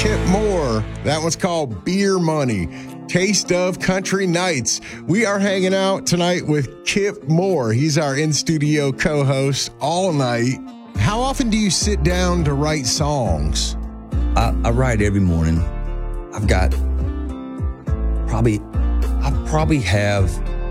Kip Moore. That one's called Beer Money. Taste of Country Nights. We are hanging out tonight with Kip Moore. He's our in-studio co-host all night. How often do you sit down to write songs? I write every morning. I probably have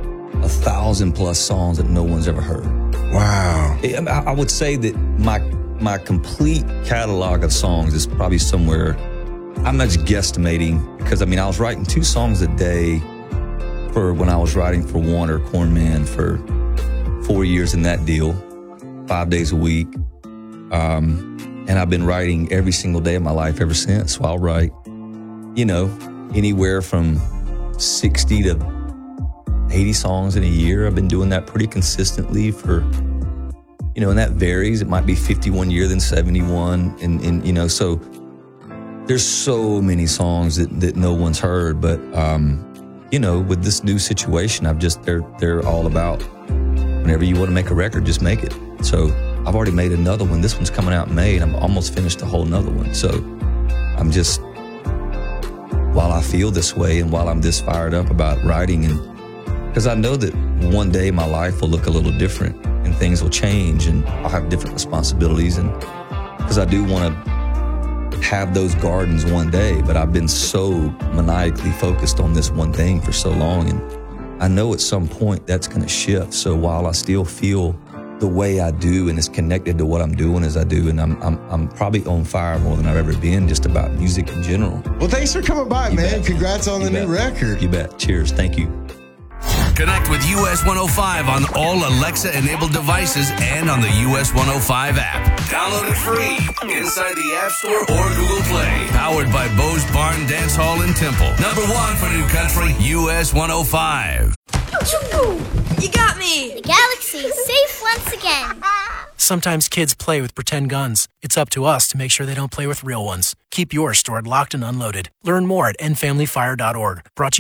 1,000+ songs that no one's ever heard. Wow. I would say that my complete catalog of songs is probably somewhere, I'm not just guesstimating, because I was writing 2 songs a day for when I was writing for Warner Corn Man for 4 years in that deal, 5 days a week. And I've been writing every single day of my life ever since. So I'll write, anywhere from 60 to 80 songs in a year. I've been doing that pretty consistently for, and that varies. It might be 51 year, then 71. And so there's so many songs that no one's heard. But, with this new situation, they're all about whenever you want to make a record, just make it. So I've already made another one. This one's coming out in May, and I'm almost finished a whole nother one. So I'm just, while I feel this way and while I'm this fired up about writing, and because I know that one day my life will look a little different and things will change and I'll have different responsibilities, and because I do want to have those gardens one day, but I've been so maniacally focused on this one thing for so long, and I know at some point that's going to shift. So while I still feel the way I do and is connected to what I'm doing as I do, and I'm probably on fire more than I've ever been just about music in general. Well, thanks for coming by, man. Bet. Congrats on the new record. You bet. Cheers. Thank you. Connect with US 105 on all Alexa-enabled devices and on the US 105 app. Download it free inside the App Store or Google Play. Powered by Bo's Barn Dance Hall in Temple. Number 1 for New Country, US 105. You got me! The galaxy's safe once again. Sometimes kids play with pretend guns. It's up to us to make sure they don't play with real ones. Keep yours stored locked and unloaded. Learn more at endfamilyfire.org. Brought to you